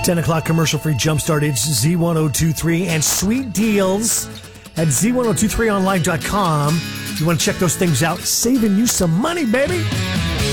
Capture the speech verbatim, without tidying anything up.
ten o'clock commercial-free jumpstart. It's Z ten twenty-three and sweet deals at Z ten twenty-three online dot com. If you want to check those things out, saving you some money, baby.